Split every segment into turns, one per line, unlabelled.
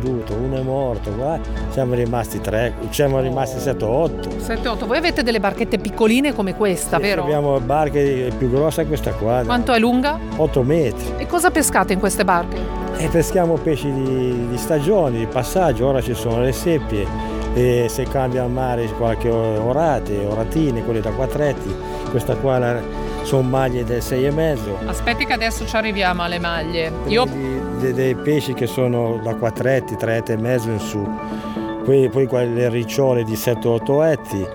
caduto, uno è morto, qua siamo rimasti 3, siamo rimasti 7-8.
7-8. Voi avete delle barchette piccoline come questa, vero?
Abbiamo barche più grosse che questa qua.
Quanto è lunga?
8 metri.
E cosa pescate in queste barche?
E peschiamo pesci di stagione, di passaggio, ora ci sono le seppie, e se cambia il mare qualche oratine, quelle da quattretti, questa qua sono maglie del 6,5.
Aspetti che adesso ci arriviamo alle maglie.
Dei pesci che sono da 4 etti, 3 etti e mezzo in su, poi quelle ricciole di 7-8 etti,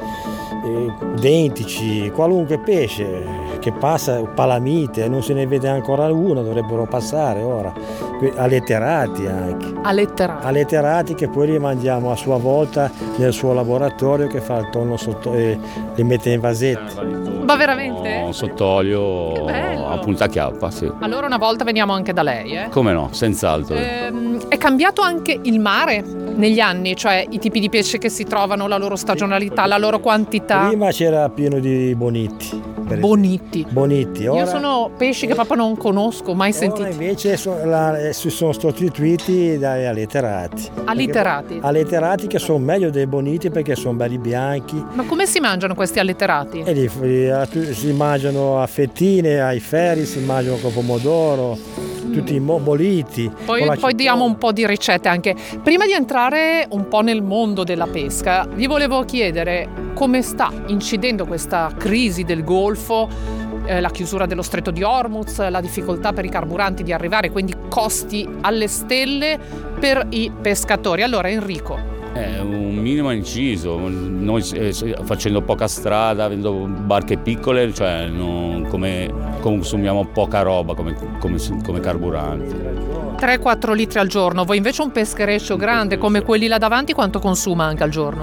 dentici, qualunque pesce che passa, palamite, non se ne vede ancora uno, dovrebbero passare ora, alletterati anche. Alletterati che poi li mandiamo a sua volta nel suo laboratorio che fa il tonno sotto e li mette in vasetti.
Ma veramente?
No, sott'olio a punta chiappa, sì.
Allora una volta veniamo anche da lei,
Come no, senz'altro.
È cambiato anche il mare negli anni, cioè i tipi di pesce che si trovano, la loro stagionalità, la loro quantità?
Prima c'era pieno di bonitti. Bonitti. Ora,
io sono pesci che proprio non conosco, mai sentiti.
Ora invece si sono sostituiti dagli alletterati. Alletterati che sono meglio dei bonitti perché sono belli bianchi.
Ma come si mangiano questi alletterati?
Si mangiano a fettine, ai ferri, si mangiano con pomodoro, tutti bolliti.
Poi diamo un po' di ricette anche. Prima di entrare un po' nel mondo della pesca, vi volevo chiedere come sta incidendo questa crisi del Golfo, la chiusura dello stretto di Hormuz, la difficoltà per i carburanti di arrivare, quindi costi alle stelle per i pescatori. Allora Enrico.
Un minimo inciso, noi facendo poca strada, avendo barche piccole, cioè consumiamo poca roba come carburanti.
3-4 litri al giorno, voi invece un peschereccio grande come quelli là davanti quanto consuma anche al giorno?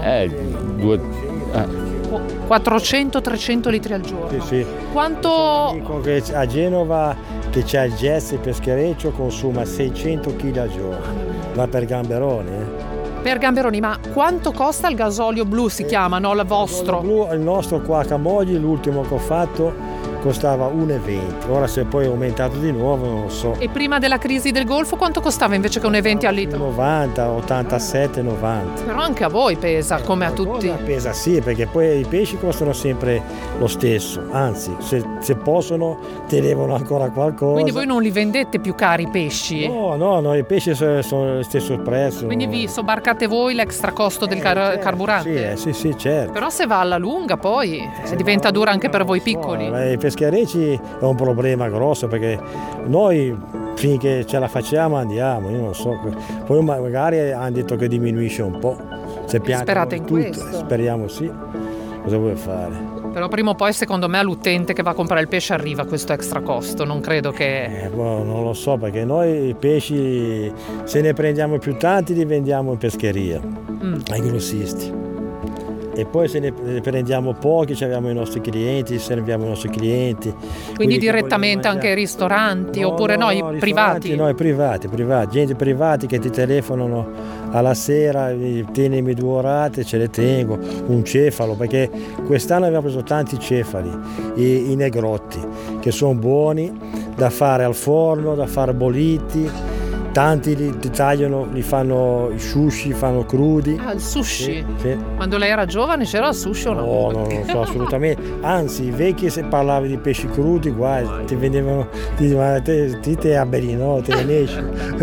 400-300 litri al giorno.
Sì.
Quanto?
Dico che a Genova che c'è il Jesse peschereccio consuma 600 kg al giorno, va per gamberoni.
Per gamberoni, ma quanto costa il gasolio blu, si chiama, no? Il vostro?
Il nostro qua a Camogli, l'ultimo che ho fatto, costava 1,20. Ora se poi è aumentato di nuovo non lo so.
E prima della crisi del Golfo quanto costava invece che 1,20 al litro?
90, 87, 90.
Però anche a voi pesa, come a tutti.
Pesa sì, perché poi i pesci costano sempre lo stesso. Anzi, se possono tenevano ancora qualcosa.
Quindi voi non li vendete più cari i pesci?
No, i pesci sono lo stesso prezzo.
Quindi vi sobbarcate voi l'extra costo del carburante?
Sì, certo.
Però se va alla lunga poi diventa dura anche per voi piccoli.
I pescherecci è un problema grosso perché noi finché ce la facciamo andiamo, io non so, poi magari hanno detto che diminuisce un po'.
Sperate in
tutto,
questo?
speriamo sì, cosa vuoi fare?
Però prima o poi secondo me all'utente che va a comprare il pesce arriva questo extra costo, non credo che...
Non lo so perché noi i pesci se ne prendiamo più tanti li vendiamo in pescheria ai grossisti. E poi se ne prendiamo pochi, abbiamo i nostri clienti, serviamo i nostri clienti.
Quindi direttamente anche ai ristoranti oppure i privati?
No, i privati, gente privati che ti telefonano alla sera, tienimi 2 orate, ce le tengo, un cefalo, perché quest'anno abbiamo preso tanti cefali, i negrotti, che sono buoni da fare al forno, da fare bolliti. Tanti li tagliano, li fanno i sushi, fanno crudi.
Ah, il sushi?
Sì.
Quando lei era giovane c'era il sushi o no?
No, non lo so assolutamente. Anzi, i vecchi se parlavi di pesci crudi, guai, ti vendevano, ti dicevano, te abberi, no, te ne esci.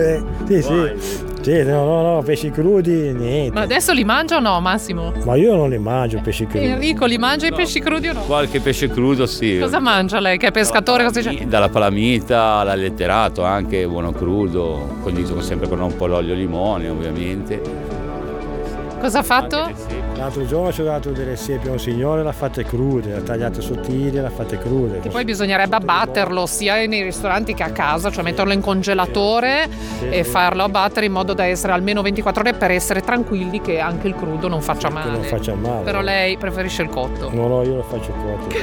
Sì, no, pesci crudi, niente.
Ma adesso li mangia o no, Massimo?
Ma io non li mangio pesci crudi.
Enrico, li mangia i pesci crudi o no?
Qualche pesce crudo sì.
Cosa mangia lei che è pescatore?
Dalla palamita all'alletterato, anche buono crudo, condito sempre con un po' l'olio e limone ovviamente.
Cosa ha fatto?
L'altro giorno ci ho dato delle seppie a un signore, l'ha fatte crude, l'ha tagliate sottili, l'ha fatte crude.
E poi bisognerebbe abbatterlo sia nei ristoranti che a casa, cioè metterlo in congelatore e farlo abbattere in modo da essere almeno 24 ore per essere tranquilli che anche il crudo non faccia male.
Non faccia male.
Però lei preferisce il cotto.
No, io lo faccio cotto.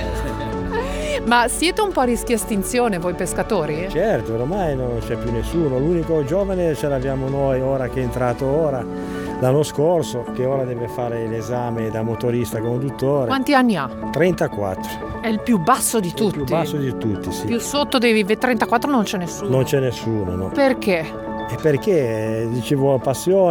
Ma siete un po' a rischio estinzione voi pescatori?
Certo, ormai non c'è più nessuno. L'unico giovane ce l'abbiamo noi ora che è entrato l'anno scorso, che ora deve fare l'esame da motorista conduttore.
Quanti anni ha?
34.
È il più basso di tutti?
Il più basso di tutti, sì.
Più sotto dei 34 non c'è nessuno?
Non c'è nessuno, no.
Perché?
E perché ci vuole passione.